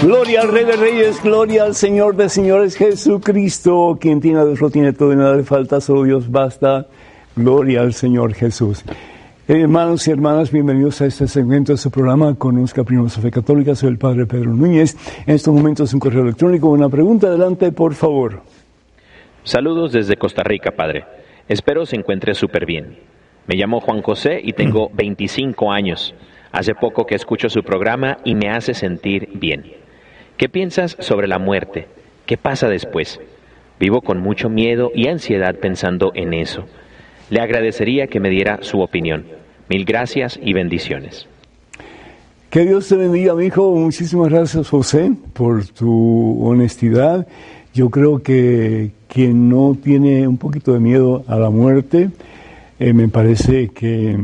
Gloria al Rey de Reyes, gloria al Señor de Señores, Jesucristo, quien tiene a Dios lo tiene todo y nada le falta, solo Dios basta. Gloria al Señor Jesús. Hermanos y hermanas, bienvenidos a este segmento de su programa Conozca Primero su Fe Católica. Soy el Padre Pedro Núñez. En estos momentos un correo electrónico, una pregunta, adelante por favor. Saludos desde Costa Rica, Padre. Espero se encuentre súper bien. Me llamo Juan José y tengo 25 años. Hace poco que escucho su programa y me hace sentir bien. ¿Qué piensas sobre la muerte? ¿Qué pasa después? Vivo con mucho miedo y ansiedad pensando en eso. Le agradecería que me diera su opinión. Mil gracias y bendiciones. Que Dios te bendiga, mi hijo. Muchísimas gracias, José, por tu honestidad. Yo creo que quien no tiene un poquito de miedo a la muerte, me parece que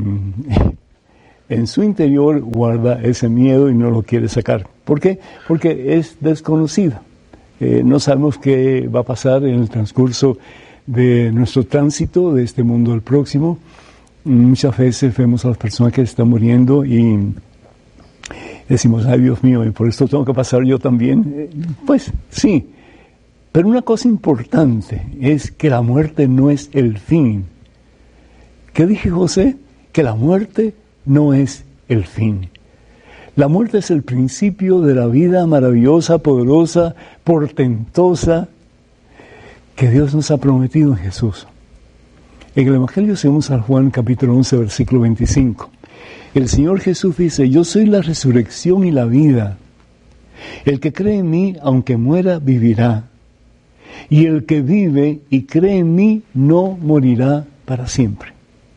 en su interior guarda ese miedo y no lo quiere sacar. ¿Por qué? Porque es desconocido. No sabemos qué va a pasar en el transcurso de nuestro tránsito de este mundo al próximo. Muchas veces vemos a las personas que están muriendo y decimos, ay Dios mío, y por esto tengo que pasar yo también. Pues sí, pero una cosa importante es que la muerte no es el fin. ¿Qué dije, José? Que la muerte no es el fin. La muerte es el principio de la vida maravillosa, poderosa, portentosa que Dios nos ha prometido en Jesús. En el Evangelio según San Juan, capítulo 11, versículo 25. El Señor Jesús dice, yo soy la resurrección y la vida. El que cree en mí, aunque muera, vivirá. Y el que vive y cree en mí, no morirá para siempre.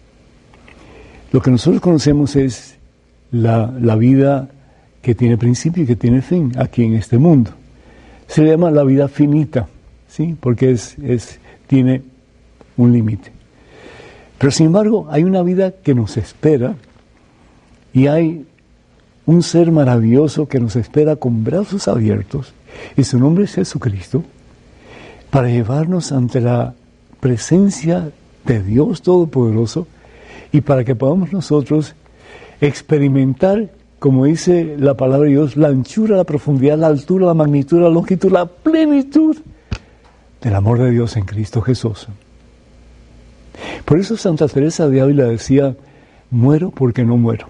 Lo que nosotros conocemos es la vida que tiene principio y que tiene fin aquí en este mundo. Se le llama la vida finita, ¿sí? Porque tiene un límite. Pero sin embargo, hay una vida que nos espera y hay un ser maravilloso que nos espera con brazos abiertos, y su nombre es Jesucristo, para llevarnos ante la presencia de Dios Todopoderoso y para que podamos nosotros experimentar, como dice la palabra de Dios, la anchura, la profundidad, la altura, la magnitud, la longitud, la plenitud del amor de Dios en Cristo Jesús. Por eso Santa Teresa de Ávila decía, muero porque no muero.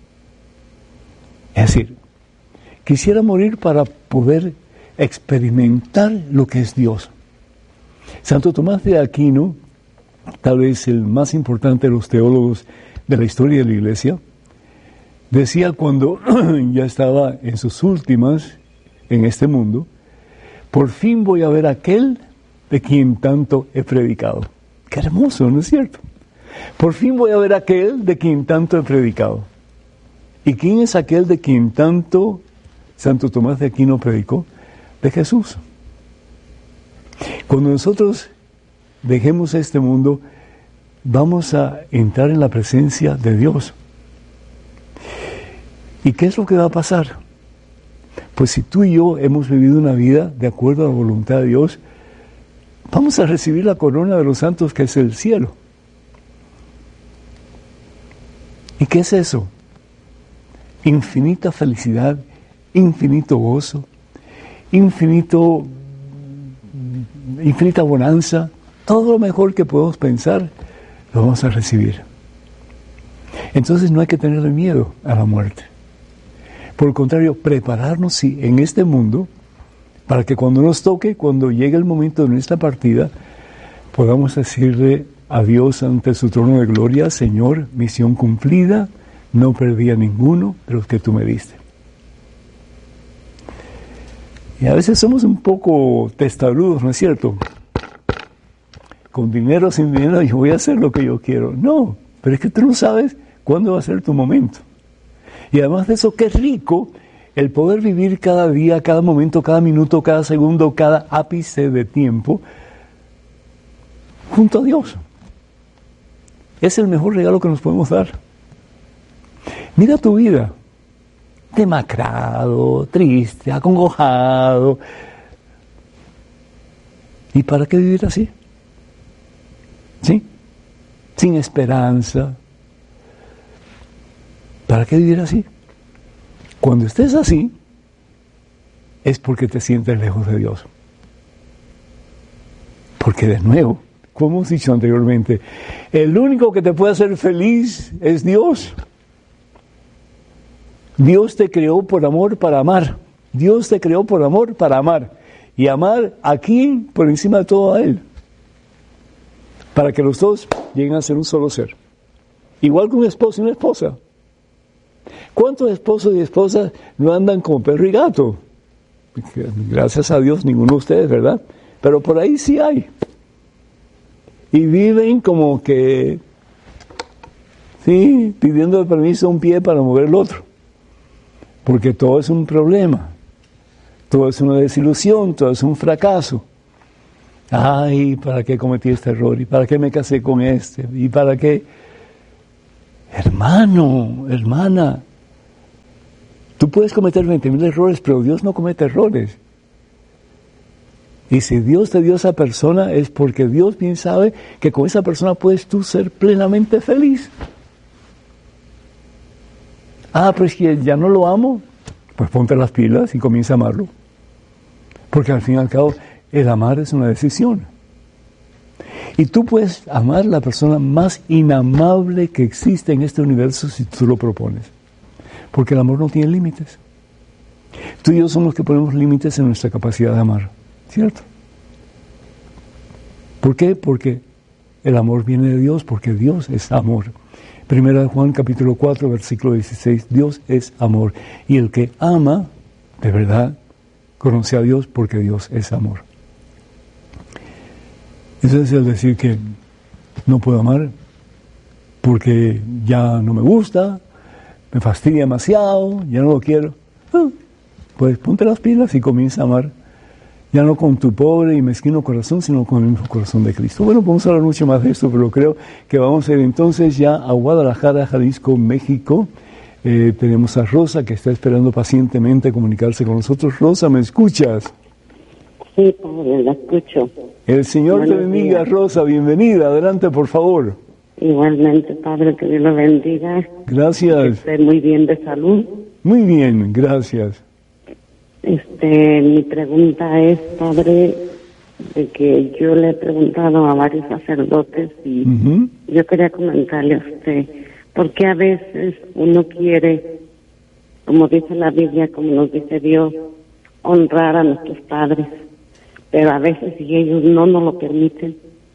Es decir, quisiera morir para poder experimentar lo que es Dios. Santo Tomás de Aquino, tal vez el más importante de los teólogos de la historia de la Iglesia, decía cuando ya estaba en sus últimas en este mundo, por fin voy a ver a aquel de quien tanto he predicado. Qué hermoso, ¿no es cierto? Por fin voy a ver a aquel de quien tanto he predicado. ¿Y quién es aquel de quien tanto Santo Tomás de Aquino predicó? De Jesús. Cuando nosotros dejemos este mundo, vamos a entrar en la presencia de Dios. ¿Y qué es lo que va a pasar? Pues si tú y yo hemos vivido una vida de acuerdo a la voluntad de Dios, vamos a recibir la corona de los santos que es el cielo. ¿Y qué es eso? Infinita felicidad, infinito gozo, infinita bonanza, todo lo mejor que podemos pensar, lo vamos a recibir. Entonces no hay que tenerle miedo a la muerte. Por el contrario, prepararnos en este mundo para que cuando nos toque, cuando llegue el momento de nuestra partida, podamos decirle a Dios ante su trono de gloria, Señor, misión cumplida, no perdí a ninguno de los que tú me diste. Y a veces somos un poco testarudos, ¿no es cierto? Con dinero o sin dinero yo voy a hacer lo que yo quiero. No, pero es que tú no sabes cuándo va a ser tu momento. Y además de eso, qué rico el poder vivir cada día, cada momento, cada minuto, cada segundo, cada ápice de tiempo junto a Dios. Es el mejor regalo que nos podemos dar. Mira tu vida, demacrado, triste, acongojado. ¿Y para qué vivir así? ¿Sí? Sin esperanza. ¿Para qué vivir así? Cuando estés así, es porque te sientes lejos de Dios. Porque de nuevo, como hemos dicho anteriormente, el único que te puede hacer feliz es Dios. Dios te creó por amor para amar. Dios te creó por amor para amar. Y amar aquí por encima de todo a Él. Para que los dos lleguen a ser un solo ser. Igual que un esposo y una esposa. ¿Cuántos esposos y esposas no andan como perro y gato? Gracias a Dios, ninguno de ustedes, ¿verdad? Pero por ahí sí hay. Y viven como que, sí, pidiendo permiso a un pie para mover el otro. Porque todo es un problema. Todo es una desilusión, todo es un fracaso. Ay, ¿para qué cometí este error? ¿Y para qué me casé con este? ¿Y para qué? Hermano, hermana, tú puedes cometer 20,000 errores, pero Dios no comete errores. Y si Dios te dio esa persona es porque Dios bien sabe que con esa persona puedes tú ser plenamente feliz. Ah, pero es que ya no lo amo. Pues ponte las pilas y comienza a amarlo. Porque al fin y al cabo, el amar es una decisión. Y tú puedes amar a la persona más inamable que existe en este universo si tú lo propones. Porque el amor no tiene límites. Tú y yo somos los que ponemos límites en nuestra capacidad de amar. ¿Cierto? ¿Por qué? Porque el amor viene de Dios, porque Dios es amor. Primera de Juan, capítulo 4, versículo 16, Dios es amor. Y el que ama, de verdad, conoce a Dios porque Dios es amor. Eso es el decir que no puedo amar porque ya no me gusta, me fastidia demasiado, ya no lo quiero. Pues ponte las pilas y comienza a amar. Ya no con tu pobre y mezquino corazón, sino con el mismo corazón de Cristo. Bueno, podemos hablar mucho más de esto, pero creo que vamos a ir entonces ya a Guadalajara, Jalisco, México. Tenemos a Rosa, que está esperando pacientemente comunicarse con nosotros. Rosa, ¿me escuchas? Sí, padre, la escucho. El Señor te bendiga, Rosa. Bienvenida. Adelante, por favor. Igualmente, padre, que Dios lo bendiga. Gracias. Que esté muy bien de salud. Muy bien, gracias. Mi pregunta es, padre, de que yo le he preguntado a varios sacerdotes y yo quería comentarle a usted, porque a veces uno quiere, como dice la Biblia, como nos dice Dios, honrar a nuestros padres, pero a veces si ellos no nos lo permiten.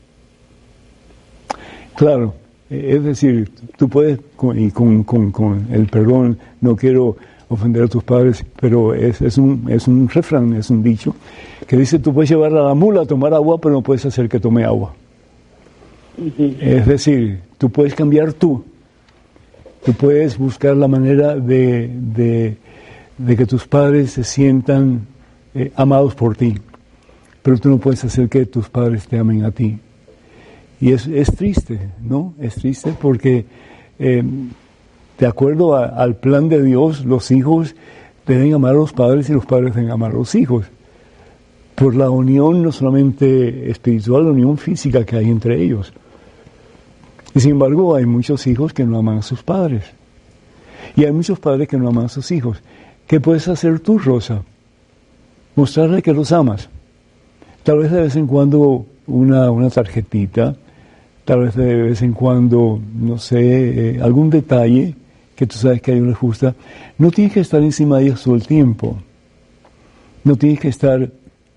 Claro, es decir, tú puedes, con el perdón, no quiero ofender a tus padres, pero es un refrán, es un dicho, que dice, tú puedes llevar a la mula a tomar agua, pero no puedes hacer que tome agua. Es decir, tú puedes cambiar tú puedes buscar la manera de que tus padres se sientan amados por ti, pero tú no puedes hacer que tus padres te amen a ti. Y es triste, ¿no? Es triste porque de acuerdo al plan de Dios, los hijos deben amar a los padres y los padres deben amar a los hijos. Por la unión no solamente espiritual, la unión física que hay entre ellos. Y sin embargo, hay muchos hijos que no aman a sus padres. Y hay muchos padres que no aman a sus hijos. ¿Qué puedes hacer tú, Rosa? Mostrarle que los amas. Tal vez de vez en cuando una tarjetita, tal vez de vez en cuando, no sé, algún detalle que tú sabes que a ellos les gusta. No tienes que estar encima de ellos todo el tiempo. No tienes que estar,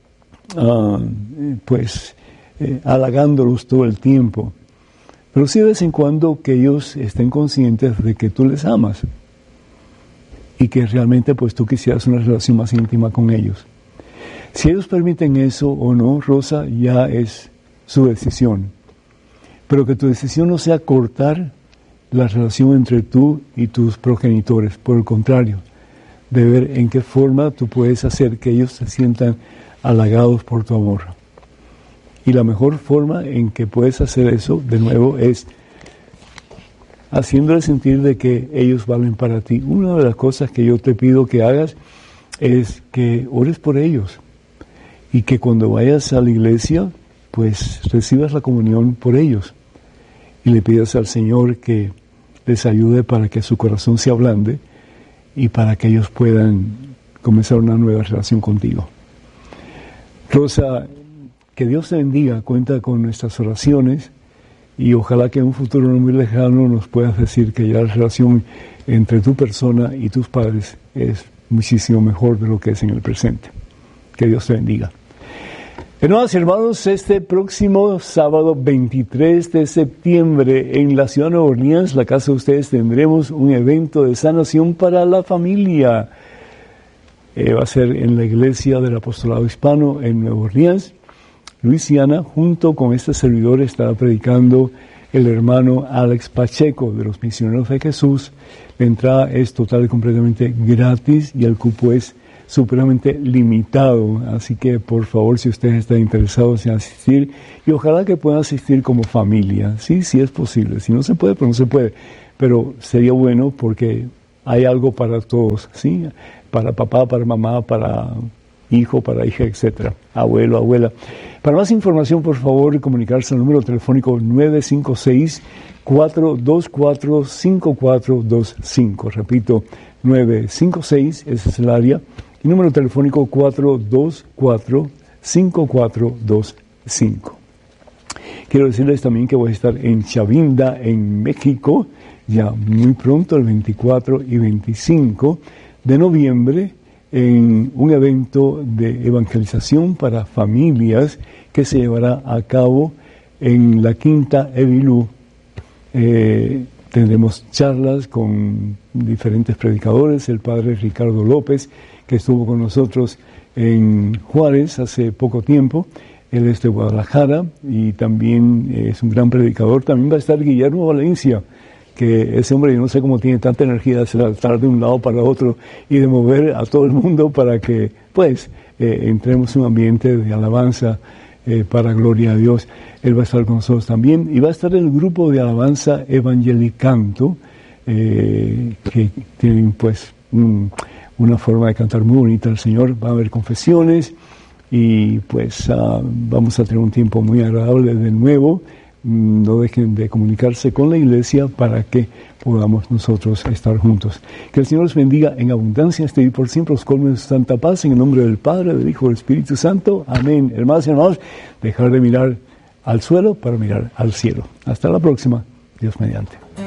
halagándolos todo el tiempo. Pero sí de vez en cuando que ellos estén conscientes de que tú les amas y que realmente pues tú quisieras una relación más íntima con ellos. Si ellos permiten eso o no, Rosa, ya es su decisión. Pero que tu decisión no sea cortar la relación entre tú y tus progenitores. Por el contrario, de ver en qué forma tú puedes hacer que ellos se sientan halagados por tu amor. Y la mejor forma en que puedes hacer eso, de nuevo, es haciéndoles sentir de que ellos valen para ti. Una de las cosas que yo te pido que hagas es que ores por ellos. Y que cuando vayas a la iglesia, pues recibas la comunión por ellos. Y le pidas al Señor que les ayude para que su corazón se ablande y para que ellos puedan comenzar una nueva relación contigo. Rosa, que Dios te bendiga, cuenta con nuestras oraciones y ojalá que en un futuro no muy lejano nos puedas decir que ya la relación entre tu persona y tus padres es muchísimo mejor de lo que es en el presente. Que Dios te bendiga. Hermanos y hermanos, este próximo sábado 23 de septiembre en la ciudad de Nueva Orleans, la casa de ustedes, tendremos un evento de sanación para la familia. Va a ser en la iglesia del apostolado hispano en Nueva Orleans, Luisiana. Junto con este servidor estará predicando el hermano Alex Pacheco de los Misioneros de Jesús. La entrada es total y completamente gratis y el cupo es supremamente limitado, así que por favor, si ustedes están interesados en asistir, y ojalá que puedan asistir como familia, sí es posible, si no se puede, pues no se puede, pero sería bueno porque hay algo para todos, sí, para papá, para mamá, para hijo, para hija, etcétera, abuelo, abuela. Para más información, por favor, comunicarse al número telefónico 956-424-5425, repito, 956, ese es el área, y número telefónico 424-5425. Quiero decirles también que voy a estar en Chavinda, en México, ya muy pronto, el 24 y 25 de noviembre, en un evento de evangelización para familias que se llevará a cabo en la Quinta Evilú. Tendremos charlas con diferentes predicadores, el padre Ricardo López, que estuvo con nosotros en Juárez hace poco tiempo. Él es de Guadalajara y también es un gran predicador. También va a estar Guillermo Valencia, que ese hombre, yo no sé cómo tiene tanta energía de saltar de un lado para otro y de mover a todo el mundo para que, pues, entremos en un ambiente de alabanza para gloria a Dios. Él va a estar con nosotros también. Y va a estar el grupo de alabanza Evangelicanto, que tienen, pues, una forma de cantar muy bonita al Señor. Va a haber confesiones y pues vamos a tener un tiempo muy agradable de nuevo. No dejen de comunicarse con la iglesia para que podamos nosotros estar juntos. Que el Señor los bendiga en abundancia, este y por siempre, os colme de su santa paz, en el nombre del Padre, del Hijo y del Espíritu Santo. Amén. Hermanos y hermanos, dejar de mirar al suelo para mirar al cielo. Hasta la próxima. Dios mediante.